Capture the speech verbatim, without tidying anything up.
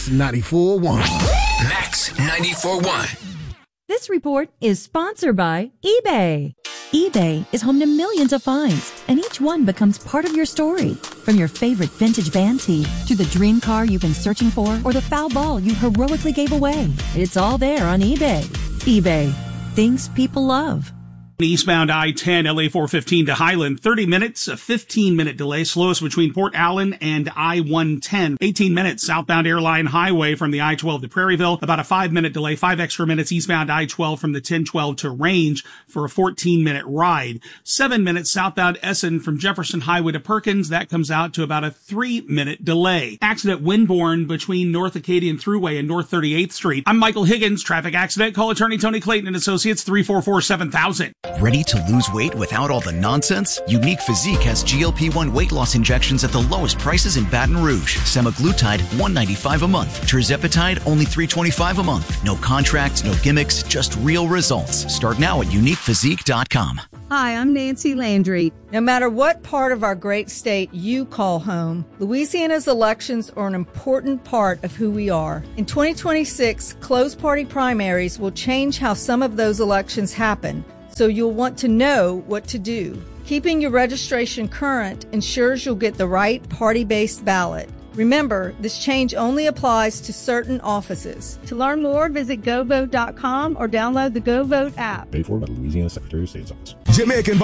Max ninety-four point one. Max ninety-four point one. This report is sponsored by eBay. eBay is home to millions of finds, and each one becomes part of your story. From your favorite vintage band tee to the dream car you've been searching for or the foul ball you heroically gave away. It's all there on eBay. eBay. Things people love. Eastbound I ten, L A four fifteen to Highland, thirty minutes, a fifteen minute delay, slowest between Port Allen and I one ten. eighteen minutes, southbound Airline Highway from the I twelve to Prairieville, about a five minute delay, five extra minutes eastbound I twelve from the ten twelve to Range for a fourteen minute ride. seven minutes southbound Essen from Jefferson Highway to Perkins, that comes out to about a three minute delay. Accident Winborn between North Acadian Thruway and North thirty-eighth Street. I'm Michael Higgins, traffic accident. Call attorney Tony Clayton and Associates, three four four, seven thousand. Ready to lose weight without all the nonsense? Unique Physique has G L P one weight loss injections at the lowest prices in Baton Rouge. Semaglutide, one ninety-five a month. Tirzepatide, only three twenty-five a month. No contracts, no gimmicks, just real results. Start now at unique physique dot com. Hi, I'm Nancy Landry. No matter what part of our great state you call home, Louisiana's elections are an important part of who we are. In twenty twenty-six, closed party primaries will change how some of those elections happen, so you'll want to know what to do. Keeping your registration current ensures you'll get the right party-based ballot. Remember, this change only applies to certain offices. To learn more, visit go vote dot com or download the GoVote app. Paid for by the Louisiana Secretary of State's Office. Jamaican